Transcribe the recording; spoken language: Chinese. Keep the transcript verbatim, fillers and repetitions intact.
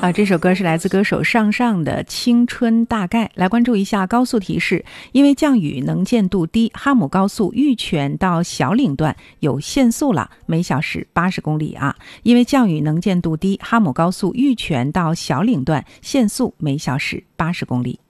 啊，这首歌是来自歌手上上的《青春大概》。来关注一下高速提示，因为降雨能见度低，哈姆高速玉泉到小岭段有限速了，每小时八十公里啊。因为降雨能见度低，哈姆高速玉泉到小岭段限速每小时八十公里。